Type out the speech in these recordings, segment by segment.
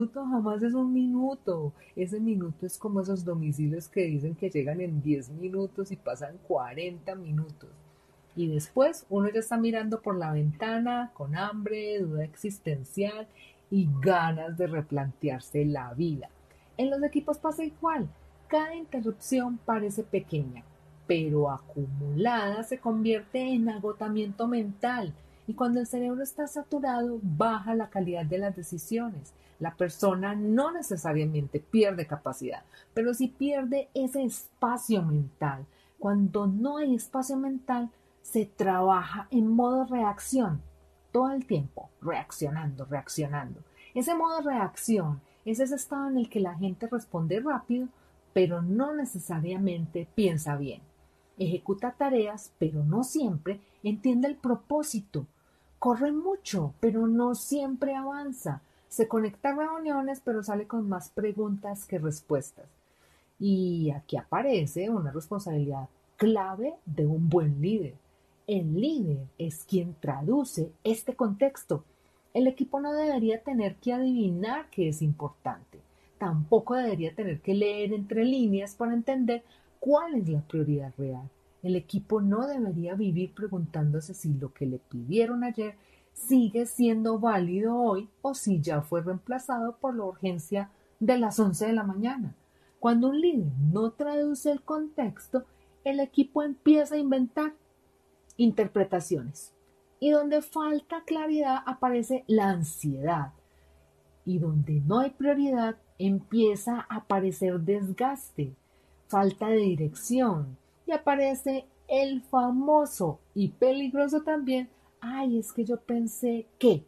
Jamás es un minuto. Ese minuto es como esos domicilios que dicen que llegan en 10 minutos y pasan 40 minutos. Y después uno ya está mirando por la ventana con hambre, duda existencial y ganas de replantearse la vida. En los equipos pasa igual. Cada interrupción parece pequeña, pero acumulada se convierte en agotamiento mental. Y cuando el cerebro está saturado, baja la calidad de las decisiones. La persona no necesariamente pierde capacidad, pero sí pierde ese espacio mental. Cuando no hay espacio mental, se trabaja en modo reacción, todo el tiempo, reaccionando, reaccionando. Ese modo reacción es ese estado en el que la gente responde rápido, pero no necesariamente piensa bien. Ejecuta tareas, pero no siempre entiende el propósito. Corre mucho, pero no siempre avanza. Se conecta a reuniones, pero sale con más preguntas que respuestas. Y aquí aparece una responsabilidad clave de un buen líder. El líder es quien traduce este contexto. El equipo no debería tener que adivinar qué es importante. Tampoco debería tener que leer entre líneas para entender cuál es la prioridad real. El equipo no debería vivir preguntándose si lo que le pidieron ayer sigue siendo válido hoy o si ya fue reemplazado por la urgencia de las 11 de la mañana. Cuando un líder no traduce el contexto, el equipo empieza a inventar interpretaciones. Y donde falta claridad aparece la ansiedad. Y donde no hay prioridad empieza a aparecer desgaste, falta de dirección. Y aparece el famoso y peligroso también, ay, es que yo pensé que.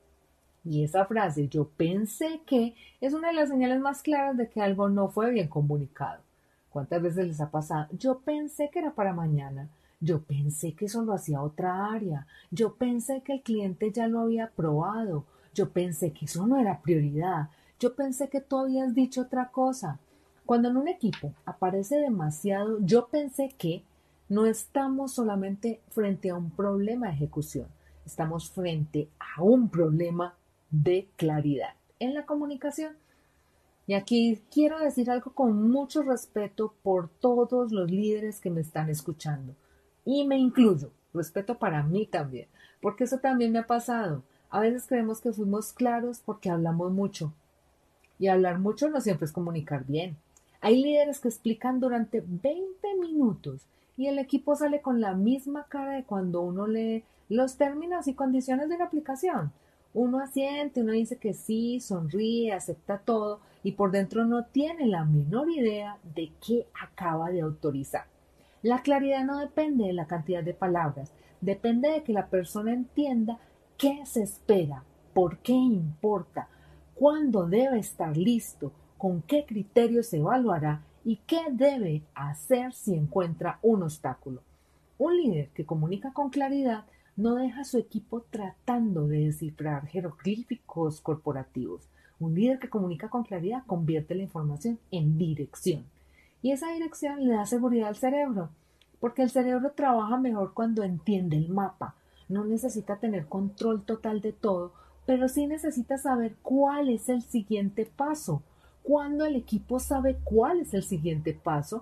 Y esa frase, yo pensé que, es una de las señales más claras de que algo no fue bien comunicado. ¿Cuántas veces les ha pasado? Yo pensé que era para mañana. Yo pensé que eso lo hacía otra área. Yo pensé que el cliente ya lo había aprobado. Yo pensé que eso no era prioridad. Yo pensé que tú habías dicho otra cosa. Cuando en un equipo aparece demasiado, yo pensé que no estamos solamente frente a un problema de ejecución, estamos frente a un problema de claridad en la comunicación. Y aquí quiero decir algo con mucho respeto por todos los líderes que me están escuchando. Y me incluyo, respeto para mí también, porque eso también me ha pasado. A veces creemos que fuimos claros porque hablamos mucho. Y hablar mucho no siempre es comunicar bien. Hay líderes que explican durante 20 minutos y el equipo sale con la misma cara de cuando uno lee los términos y condiciones de la aplicación. Uno asiente, uno dice que sí, sonríe, acepta todo y por dentro no tiene la menor idea de qué acaba de autorizar. La claridad no depende de la cantidad de palabras, depende de que la persona entienda qué se espera, por qué importa, cuándo debe estar listo, con qué criterios se evaluará y qué debe hacer si encuentra un obstáculo. Un líder que comunica con claridad no deja a su equipo tratando de descifrar jeroglíficos corporativos. Un líder que comunica con claridad convierte la información en dirección. Y esa dirección le da seguridad al cerebro, porque el cerebro trabaja mejor cuando entiende el mapa. No necesita tener control total de todo, pero sí necesita saber cuál es el siguiente paso. Cuando el equipo sabe cuál es el siguiente paso,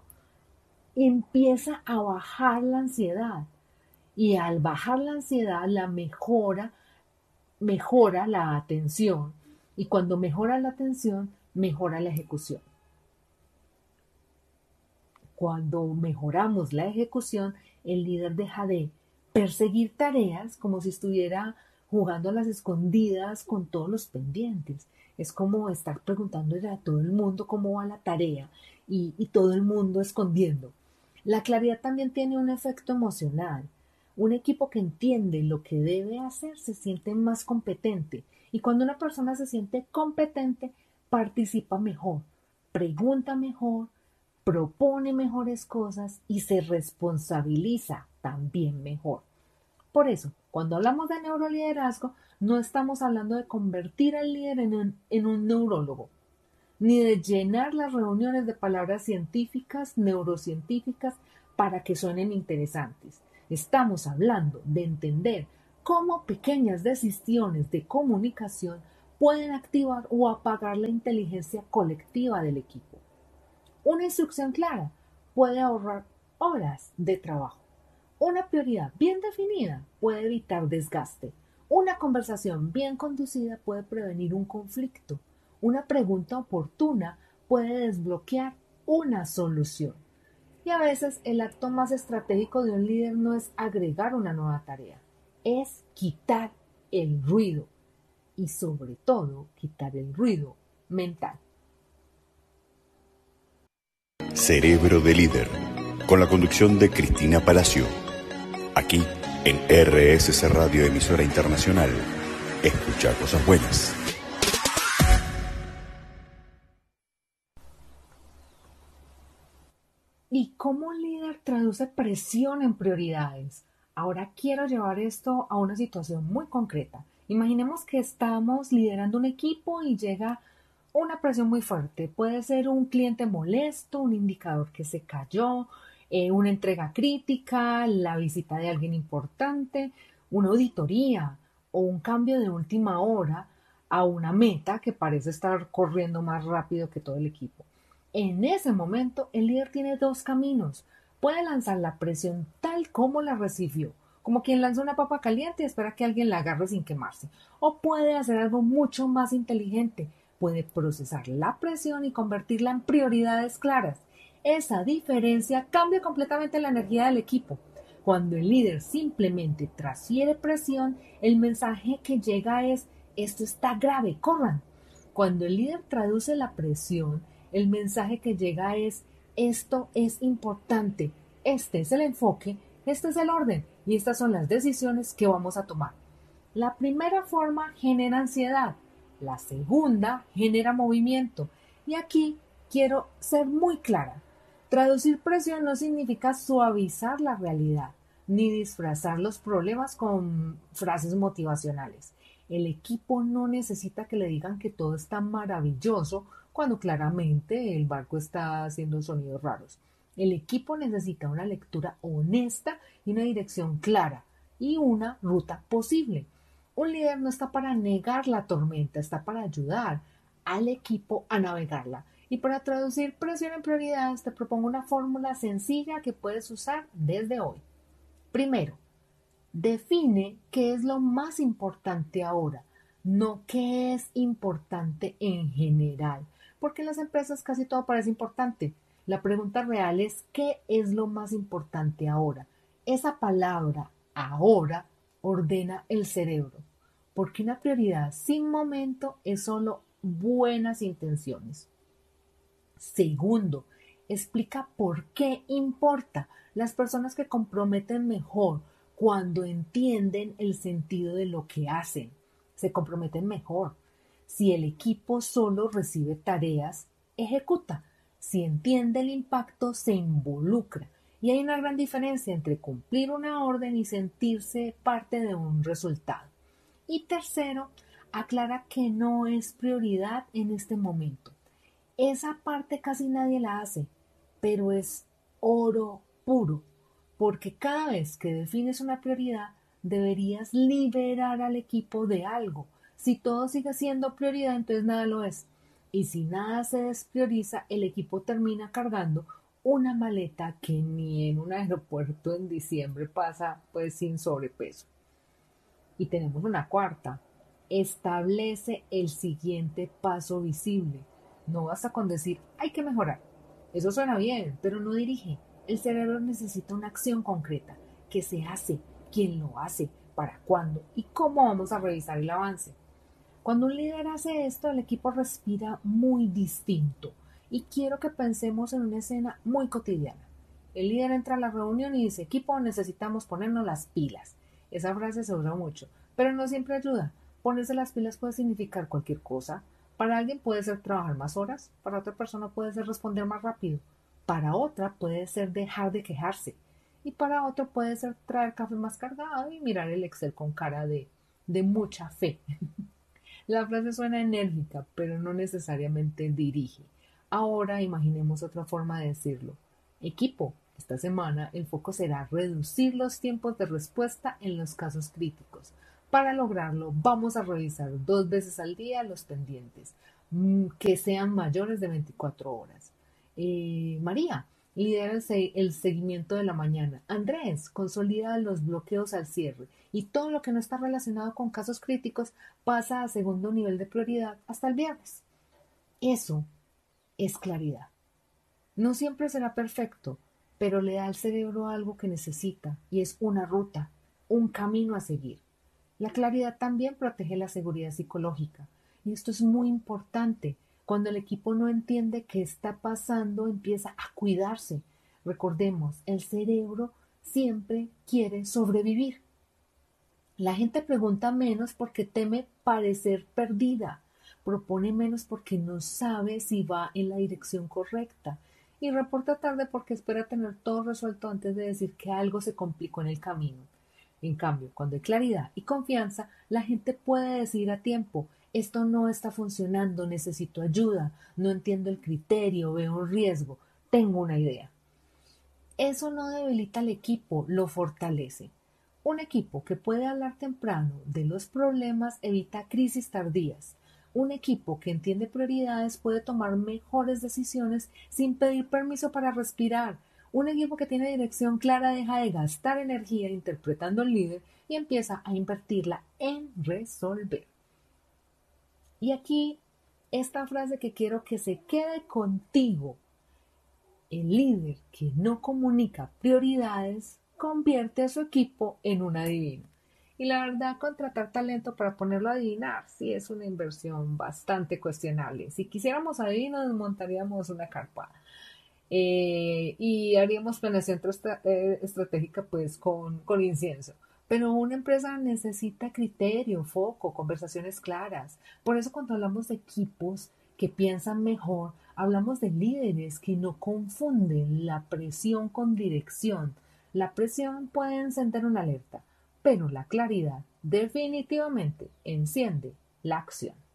empieza a bajar la ansiedad. Y al bajar la ansiedad, mejora la atención. Y cuando mejora la atención, mejora la ejecución. Cuando mejoramos la ejecución, el líder deja de perseguir tareas como si estuviera jugando a las escondidas con todos los pendientes. Es como estar preguntándole a todo el mundo cómo va la tarea y todo el mundo escondiendo. La claridad también tiene un efecto emocional. Un equipo que entiende lo que debe hacer se siente más competente y cuando una persona se siente competente, participa mejor, pregunta mejor, propone mejores cosas y se responsabiliza también mejor. Por eso, cuando hablamos de neuroliderazgo, no estamos hablando de convertir al líder en un neurólogo, ni de llenar las reuniones de palabras científicas, neurocientíficas, para que suenen interesantes. Estamos hablando de entender cómo pequeñas decisiones de comunicación pueden activar o apagar la inteligencia colectiva del equipo. Una instrucción clara puede ahorrar horas de trabajo. Una prioridad bien definida puede evitar desgaste. Una conversación bien conducida puede prevenir un conflicto. Una pregunta oportuna puede desbloquear una solución. Y a veces el acto más estratégico de un líder no es agregar una nueva tarea, es quitar el ruido y sobre todo quitar el ruido mental. Cerebro de Líder, con la conducción de Cristina Palacio. Aquí en RSC Radio, emisora internacional. Escucha cosas buenas. ¿Y cómo un líder traduce presión en prioridades? Ahora quiero llevar esto a una situación muy concreta. Imaginemos que estamos liderando un equipo y llega una presión muy fuerte. Puede ser un cliente molesto, un indicador que se cayó, una entrega crítica, la visita de alguien importante, una auditoría o un cambio de última hora a una meta que parece estar corriendo más rápido que todo el equipo. En ese momento, el líder tiene dos caminos. Puede lanzar la presión tal como la recibió, como quien lanza una papa caliente y espera que alguien la agarre sin quemarse. O puede hacer algo mucho más inteligente. Puede procesar la presión y convertirla en prioridades claras. Esa diferencia cambia completamente la energía del equipo. Cuando el líder simplemente transfiere presión, el mensaje que llega es: esto está grave, corran. Cuando el líder traduce la presión, el mensaje que llega es: esto es importante, este es el enfoque, este es el orden y estas son las decisiones que vamos a tomar. La primera forma genera ansiedad, la segunda genera movimiento. Y aquí quiero ser muy clara. Traducir presión no significa suavizar la realidad, ni disfrazar los problemas con frases motivacionales. El equipo no necesita que le digan que todo está maravilloso cuando claramente el barco está haciendo sonidos raros. El equipo necesita una lectura honesta y una dirección clara y una ruta posible. Un líder no está para negar la tormenta, está para ayudar al equipo a navegarla. Y para traducir presión en prioridades, te propongo una fórmula sencilla que puedes usar desde hoy. Primero, define qué es lo más importante ahora, no qué es importante en general, porque en las empresas casi todo parece importante. La pregunta real es: ¿qué es lo más importante ahora? Esa palabra, ahora, ordena el cerebro, porque una prioridad sin momento es solo buenas intenciones. Segundo, explica por qué importa. Las personas que comprometen mejor cuando entienden el sentido de lo que hacen. Se comprometen mejor. Si el equipo solo recibe tareas, ejecuta. Si entiende el impacto, se involucra. Y hay una gran diferencia entre cumplir una orden y sentirse parte de un resultado. Y tercero, aclara que no es prioridad en este momento. Esa parte casi nadie la hace, pero es oro puro, porque cada vez que defines una prioridad, deberías liberar al equipo de algo. Si todo sigue siendo prioridad, entonces nada lo es. Y si nada se desprioriza, el equipo termina cargando una maleta que ni en un aeropuerto en diciembre pasa pues sin sobrepeso. Y tenemos una cuarta. Establece el siguiente paso visible. No basta con decir: hay que mejorar. Eso suena bien, pero no dirige. El cerebro necesita una acción concreta. ¿Qué se hace? ¿Quién lo hace? ¿Para cuándo? ¿Y cómo vamos a revisar el avance? Cuando un líder hace esto, el equipo respira muy distinto. Y quiero que pensemos en una escena muy cotidiana. El líder entra a la reunión y dice: equipo, necesitamos ponernos las pilas. Esa frase se usa mucho, pero no siempre ayuda. Ponerse las pilas puede significar cualquier cosa. Para alguien puede ser trabajar más horas, para otra persona puede ser responder más rápido, para otra puede ser dejar de quejarse y para otro puede ser traer café más cargado y mirar el Excel con cara de mucha fe. La frase suena enérgica, pero no necesariamente dirige. Ahora imaginemos otra forma de decirlo. Equipo, esta semana el foco será reducir los tiempos de respuesta en los casos críticos. Para lograrlo, vamos a revisar 2 veces al día los pendientes, que sean mayores de 24 horas. María, lidera el seguimiento de la mañana. Andrés, consolida los bloqueos al cierre. Y todo lo que no está relacionado con casos críticos pasa a segundo nivel de prioridad hasta el viernes. Eso es claridad. No siempre será perfecto, pero le da al cerebro algo que necesita y es una ruta, un camino a seguir. La claridad también protege la seguridad psicológica y esto es muy importante. Cuando el equipo no entiende qué está pasando, empieza a cuidarse. Recordemos, el cerebro siempre quiere sobrevivir. La gente pregunta menos porque teme parecer perdida, propone menos porque no sabe si va en la dirección correcta y reporta tarde porque espera tener todo resuelto antes de decir que algo se complicó en el camino. En cambio, cuando hay claridad y confianza, la gente puede decir a tiempo, esto no está funcionando, necesito ayuda, no entiendo el criterio, veo un riesgo, tengo una idea. Eso no debilita al equipo, lo fortalece. Un equipo que puede hablar temprano de los problemas evita crisis tardías. Un equipo que entiende prioridades puede tomar mejores decisiones sin pedir permiso para respirar. Un equipo que tiene dirección clara deja de gastar energía interpretando al líder y empieza a invertirla en resolver. Y aquí esta frase que quiero que se quede contigo. El líder que no comunica prioridades convierte a su equipo en un adivino. Y la verdad, contratar talento para ponerlo a adivinar sí es una inversión bastante cuestionable. Si quisiéramos adivinos, montaríamos una carpa y haríamos planeación estratégica pues con incienso. Pero una empresa necesita criterio, foco, conversaciones claras. Por eso cuando hablamos de equipos que piensan mejor, hablamos de líderes que no confunden la presión con dirección. La presión puede encender una alerta, pero la claridad definitivamente enciende la acción.